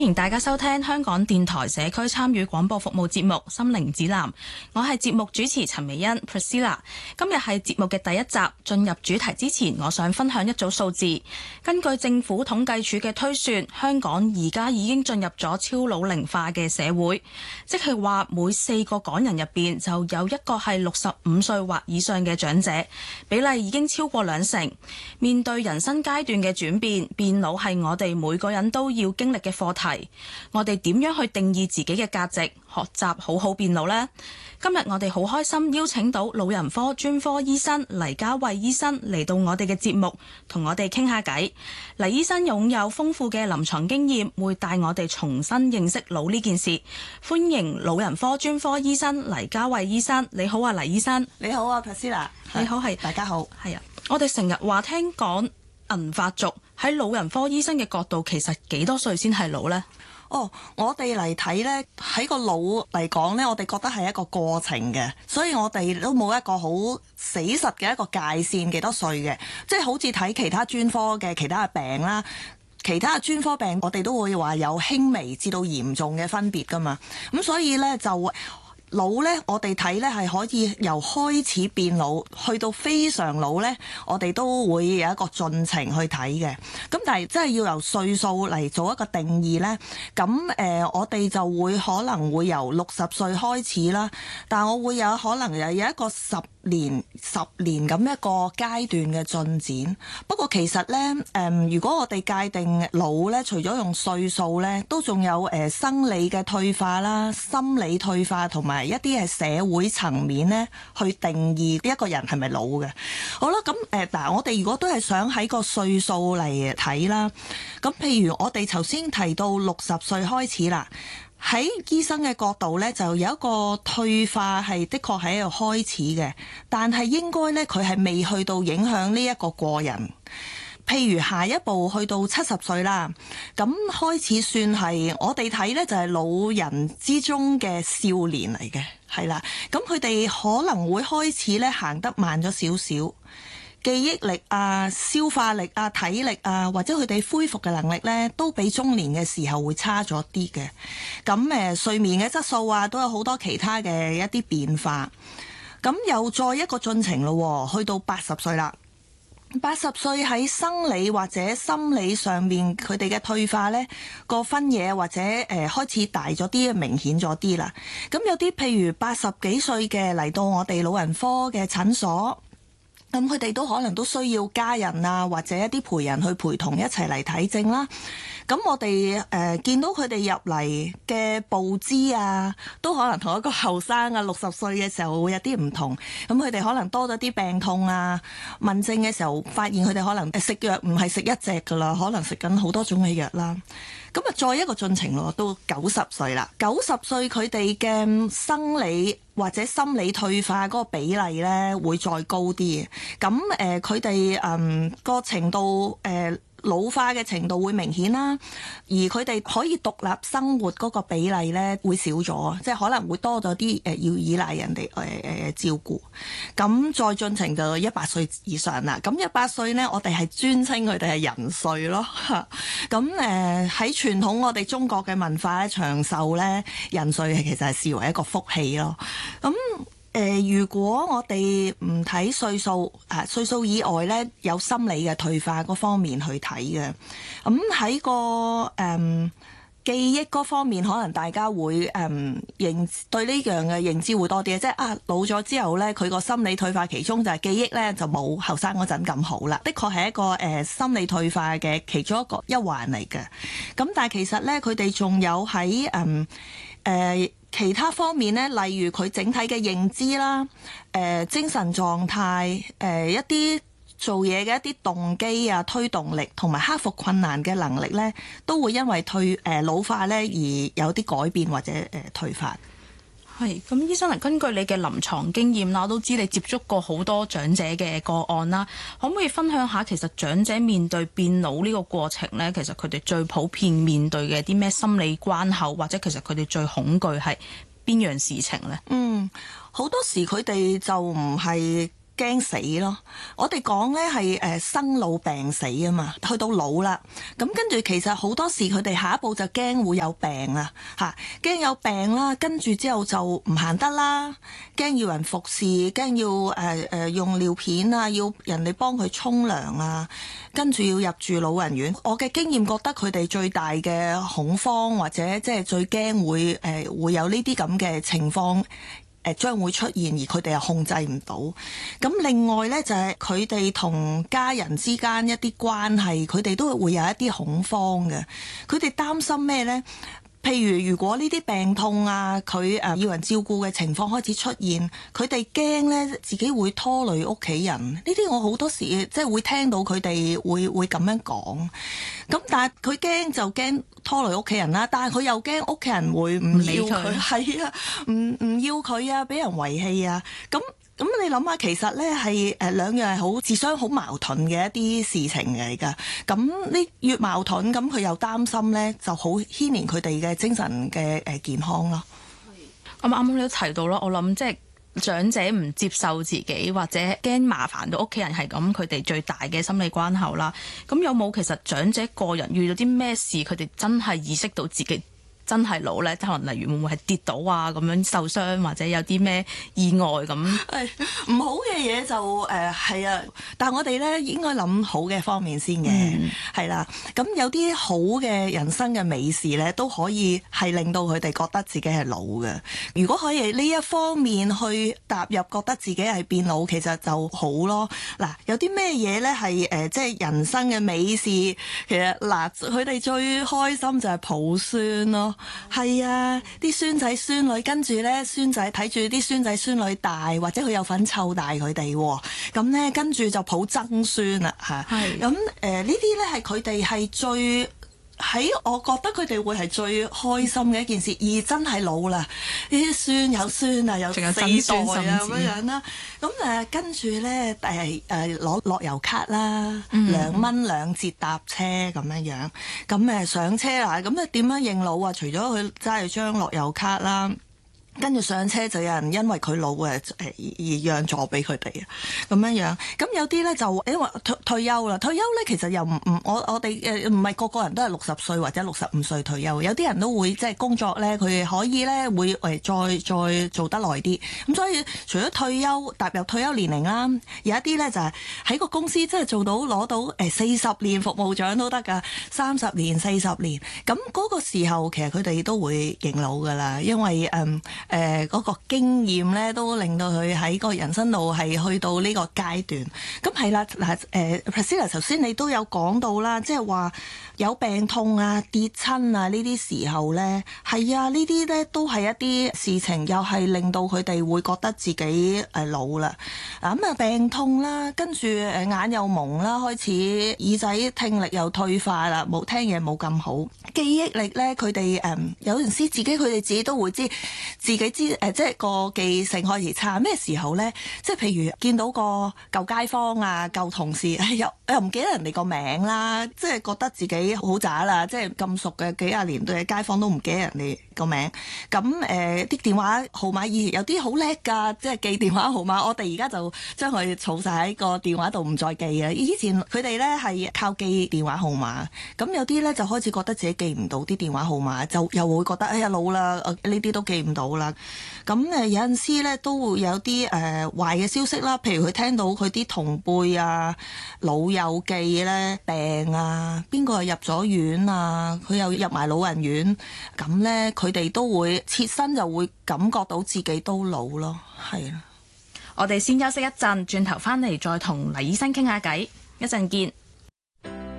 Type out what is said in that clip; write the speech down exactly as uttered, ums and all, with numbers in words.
歡迎大家收聽香港電台社區參與廣播服務節目《心靈指南》，我係節目主持陳美欣 Priscilla。今日係節目嘅第一集，進入主題之前，我想分享一組數字。根據政府統計處嘅推算，香港而家已經進入咗超老齡化嘅社會，即係話每四個港人入邊就有一個係六十五歲或以上嘅長者，比例已經超過兩成。面對人生階段嘅轉變，變老係我哋每個人都要經歷嘅課題。我哋點樣去定義自己嘅價值？學習好好變老呢？今日我哋好開心邀請到老人科專科醫生黎家慧醫生嚟到我哋嘅節目，同我哋傾下偈。黎醫生擁有豐富嘅臨床經驗，會帶我哋重新認識老呢件事。歡迎老人科專科醫生黎家慧醫生。你好啊，黎醫生。 你好啊 Priscilla。 你好，係大家好。 係啊，我哋成日話聽講銀髮族，喺老人科醫生嘅角度，其實幾多歲先係老呢？ 哦，我哋嚟睇呢，喺個老嚟講呢，我哋覺得係一個過程嘅，所以我哋都冇一個好死實嘅一個界線幾多歲嘅，即係好似睇其他專科嘅其他嘅病啦，其他嘅專科病我哋都會話有輕微至到嚴重嘅分別㗎嘛，咁所以呢，就老呢，我哋睇呢係可以由開始變老去到非常老呢，我哋都會有一個進程去睇嘅。咁但係真係要由歲數嚟做一個定義呢。咁誒、呃、我哋就會可能會由六十歲開始啦。但我會有可能有有一個十年十年咁一個階段嘅進展。不過其實呢，誒、呃、如果我哋界定老呢，除咗用歲數呢，都仲有誒、呃、生理嘅退化啦、心理退化同埋一啲係社會層面咧，去定義一個人係咪老嘅。好啦，咁誒嗱，我哋如果都係想喺個歲數嚟睇啦，咁譬如我哋頭先提到六十歲開始啦，喺醫生嘅角度咧，就有一個退化係的確喺度開始嘅，但係應該咧佢係未去到影響呢一個個人。譬如下一步去到七十歲啦，咁開始算係我哋睇呢就係老人之中嘅少年嚟嘅，係啦。咁佢哋可能會開始呢行得慢咗少少，記憶力啊、消化力啊、體力啊，或者佢哋恢復嘅能力呢，都比中年嘅時候會差咗啲嘅。咁誒睡眠嘅質素啊，都有好多其他嘅一啲變化。咁又再一個進程咯，去到八十歲啦。八十歲喺生理或者心理上面佢哋嘅退化呢個分野或者誒、呃、開始大咗啲，明顯咗啲啦。咁有啲譬如八十幾歲嘅嚟到我哋老人科嘅診所，咁佢哋都可能都需要家人啊或者一啲陪人去陪同一齊嚟睇症啦。咁我哋誒、呃、見到佢哋入嚟嘅步姿啊，都可能同一個後生啊六十歲嘅時候會有啲唔同。咁佢哋可能多咗啲病痛啊，問症嘅時候發現佢哋可能食藥唔係食一隻㗎啦，可能食緊好多種嘅藥啦。咁啊，再一個進程咯，到九十歲啦。九十歲佢哋嘅生理或者心理退化嗰個比例咧，會再高啲嘅。咁誒，佢哋誒個程度誒。呃老化嘅程度會明顯啦，而佢哋可以獨立生活嗰個比例咧會少咗，即係可能會多咗啲誒要依賴人哋誒誒照顧。咁再進程就一百歲以上啦。咁一百歲咧，我哋係尊稱佢哋係人瑞咯。咁誒喺傳統我哋中國嘅文化咧，長壽咧，人瑞其實係視為一個福氣咯。咁誒、呃，如果我哋唔睇歲數，啊歲數以外咧，有心理嘅退化嗰方面去睇嘅，咁喺個誒、嗯、記憶嗰方面，可能大家會誒、嗯、認對呢樣嘅認知會多啲，即係啊老咗之後咧，佢個心理退化其中就係記憶咧就冇後生嗰陣咁好啦，的確係一個誒、呃、心理退化嘅其中一個一環嚟嘅。咁但係其實咧，佢哋仲有喺誒誒。嗯呃其他方面咧，例如佢整體嘅認知啦、誒、呃、精神狀態、誒、呃、一啲做嘢嘅一啲動機啊、推動力同埋克服困難嘅能力咧，都會因為退誒、呃、老化咧而有啲改變或者誒、呃、退化。 係，咁醫生啊，根據你嘅臨床經驗啦，我都知你接觸過好多長者嘅個案啦，可唔可以分享下其實長者面對變老呢個過程呢？其實佢哋最普遍面對嘅啲咩心理關口，或者其實佢哋最恐懼係邊樣事情呢？ 嗯，好多時佢哋就唔係驚死咯。我哋講咧係誒生老病死啊嘛，去到老啦，咁跟住其實好多時佢哋下一步就驚會有病啦，嚇驚有病啦，跟住之後就唔行得啦，驚要人服侍，驚要誒誒、呃、用尿片啊，要人哋幫佢沖涼啊，跟住要入住老人院。我嘅經驗覺得佢哋最大嘅恐慌或者即係最驚會誒、呃、會有呢啲咁嘅情況。誒將會出現，而佢哋又控制唔到。咁另外呢，就係佢哋同家人之間一啲關係，佢哋都會有一啲恐慌嘅。佢哋擔心咩呢？譬如如果呢啲病痛啊，佢誒要人照顧嘅情況開始出現，佢哋驚咧自己會拖累屋企人。呢啲我好多時即係會聽到佢哋會會咁樣講。咁但係佢驚就驚拖累屋企人啦，但係佢又驚屋企人會唔要佢，係啊，唔唔要佢啊，俾人遺棄啊，咁。咁你諗下，其實咧係誒兩樣係好自相好矛盾嘅一啲事情嚟㗎。咁呢越矛盾，咁佢又擔心咧，就好牽連佢哋嘅精神嘅誒健康咯。 咁啱啱你都提到啦，我諗即係長者唔接受自己或者驚麻煩到屋企人係咁，佢哋最大嘅心理關口啦。咁有冇其實長者個人遇到啲咩事，佢哋真係意識到自己真係老咧？即可能例如會唔會係跌倒啊，咁樣受傷，或者有啲咩意外咁？ 係唔好嘅嘢就誒係啊，但係我哋咧應該諗好嘅方面先嘅，係啦、嗯。咁有啲好嘅人生嘅美事咧，都可以係令到佢哋覺得自己係老嘅。如果可以呢一方面去踏入，覺得自己係變老，其實就好咯。嗱，有啲咩嘢咧係誒即係人生嘅美事？其實嗱，佢哋最開心就係抱孫咯。係啊，啲孫仔孫女跟住咧，孫仔睇住啲孫仔孫女大，或者佢有份湊大佢哋，咁咧跟住就抱曾孫啦嚇。係咁誒，呢啲咧係佢哋係最喺，我覺得佢哋會係最開心嘅一件事。而真係老啦，呢啲孫有孫啊，有四代啊咁樣啦。咁誒跟住咧誒誒攞樂悠卡啦，兩蚊兩節搭車咁樣樣。咁誒上車啦，咁咧點樣認老啊？除咗佢揸住張樂悠卡啦。跟住上車就有人因為佢老誒誒而讓座俾佢哋啊，咁樣樣。咁有啲咧就因為退退休啦，退休咧其實又唔唔我我哋誒唔係個個人都係六十歲或者六十五歲退休，有啲人都會即係工作咧，佢哋可以咧會誒再再做得耐啲。咁所以除咗退休踏入退休年齡啦，有一啲咧就係喺個公司即係做到攞到誒四十年服務獎都得㗎，三十年、四十年。咁嗰個時候其實佢哋都會認老㗎啦，因為誒。嗯誒嗰、呃那個經驗咧，都令到佢喺個人生路係去到呢個階段。咁係啦，嗱誒 Priscilla 頭先你都有講到啦，即係話有病痛啊、跌親啊呢啲時候咧，係啊，呢啲咧都係一啲事情，又係令到佢哋會覺得自己誒老啦。嗱咁啊，病痛啦，跟住誒眼又矇啦，開始耳仔聽力又退化啦，冇聽嘢冇咁好，記憶力咧佢哋誒有陣時自己佢哋自己都會知自己。你知誒、呃，即係個記性開始差，咩時候咧？即係譬如見到個舊街坊啊、舊同事，哎、又又唔記得人哋個名啦，即係覺得自己好渣啦，即係咁熟嘅幾廿年對街坊都唔記得人哋個名。咁誒啲電話號碼，以前有啲好叻㗎，即係記電話號碼。我哋而家就將佢儲晒喺個電話度，唔再記啊。以前佢哋咧係靠記電話號碼，咁有啲咧就開始覺得自己記唔到啲電話號碼，就又會覺得哎呀老啦，呢啲都記唔到啦。咁誒有陣時咧都會有啲誒、呃、壞嘅消息啦，譬如佢聽到佢啲同輩啊、老友記咧病啊，邊個入咗院啊，佢又入埋老人院，咁咧佢哋都會切身就會感覺到自己都老咯，係啊。 我哋先休息一陣，轉頭翻嚟再同黎醫生傾下偈，一陣見。